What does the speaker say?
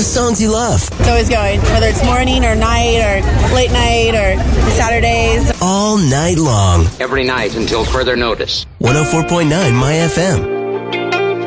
songs you love. It's always going, whether it's morning or night or late night or Saturdays. All night long. Every night until further notice. 104.9 My FM.